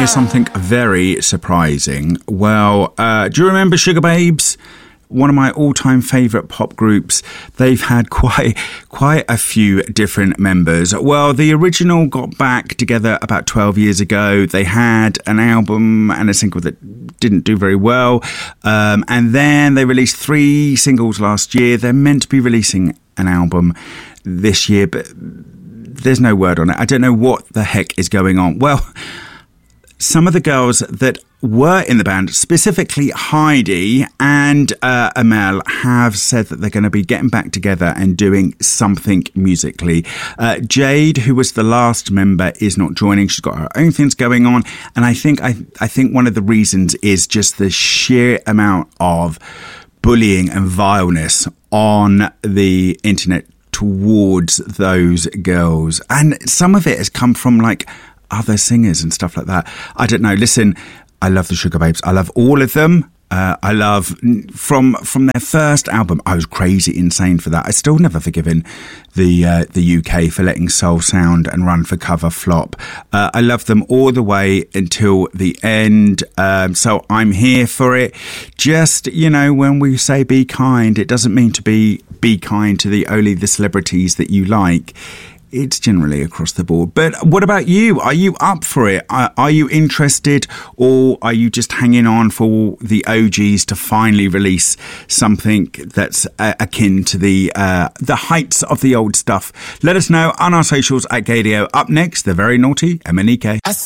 something very surprising. Well, do you remember Sugababes? One of my all-time favourite pop groups. They've had quite a few different members. Well, the original got back together about 12 years ago. They had an album and a single that didn't do very well. And then they released 3 singles last year. They're meant to be releasing an album this year, but there's no word on it. I don't know what the heck is going on. Well, some of the girls that were in the band, specifically Heidi and Amel, have said that they're going to be getting back together and doing something musically. Jade, who was the last member, is not joining. She's got her own things going on. And I think one of the reasons is just the sheer amount of bullying and vileness on the internet towards those girls. And some of it has come from like other singers and stuff like that. I don't know. Listen, I love the Sugababes. I love all of them. I love from their first album. I was crazy insane for that. I still never forgiven the UK for letting Soul Sound and Run for Cover flop. I love them all the way until the end. So I'm here for it. Just, you know, when we say be kind, it doesn't mean to be kind to only the celebrities that you like. It's generally across the board. But what about you? Are you up for it? Are you interested, or are you just hanging on for the OGs to finally release something that's akin to the heights of the old stuff? Let us know on our socials at Gaydio. Up next, the very naughty MNEK.